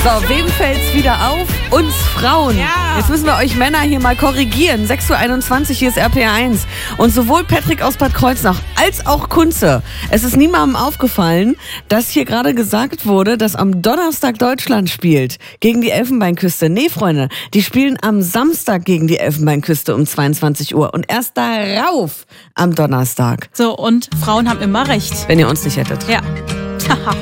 So, wem fällt's wieder auf? Uns Frauen. Ja. Jetzt müssen wir euch Männer hier mal korrigieren. 6:21 Uhr, hier ist RPR1. Und sowohl Patrick aus Bad Kreuznach als auch Kunze. Es ist niemandem aufgefallen, dass hier gerade gesagt wurde, dass am Donnerstag Deutschland spielt gegen die Elfenbeinküste. Nee, Freunde, die spielen am Samstag gegen die Elfenbeinküste um 22 Uhr. Und erst darauf am Donnerstag. So, und Frauen haben immer recht. Wenn ihr uns nicht hättet. Ja.